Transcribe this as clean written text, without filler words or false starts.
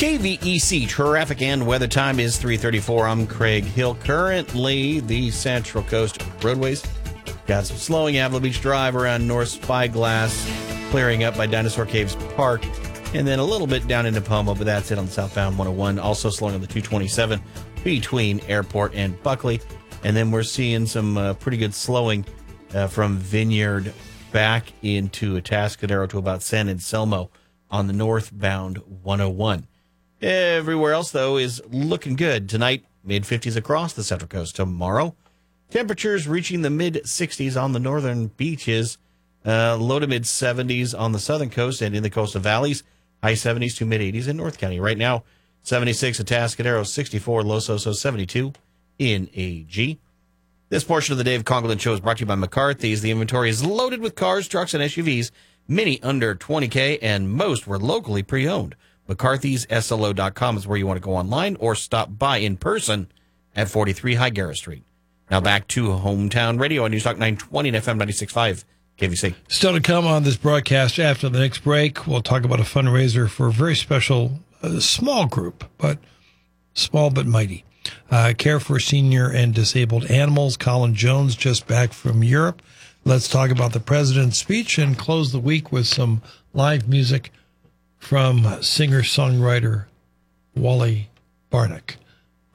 KVEC traffic and weather time is 3:34. I'm Craig Hill. Currently, the Central Coast roadways got some slowing. Avila Beach Drive around North Spyglass, clearing up by Dinosaur Caves Park, and then a little bit down into Pomo, but that's it on southbound 101. Also slowing on the 227 between Airport and Buckley. And then we're seeing some pretty good slowing from Vineyard back into Atascadero to about San Anselmo on the northbound 101. Everywhere else, though, is looking good. Tonight, mid-50s across the Central Coast. Tomorrow, temperatures reaching the mid-60s on the northern beaches, low to mid-70s on the southern coast and in the coastal valleys, high 70s to mid-80s in North County. Right now, 76 at Atascadero, 64 Los Osos, 72 in AG. This portion of the Dave Conklin Show is brought to you by McCarthy's. The inventory is loaded with cars, trucks, and SUVs, many under 20K, and most were locally pre-owned. McCarthy'sSLO.com is where you want to go online or stop by in person at 43 High Garrett Street. Now back to Hometown Radio on News Talk 920 and FM 96.5 KVC. Still to come on this broadcast after the next break, we'll talk about a fundraiser for a very special, small group, but small but mighty. Care for senior and disabled animals. Colin Jones just back from Europe. Let's talk about the president's speech and close the week with some live music from singer-songwriter Wally Barnick.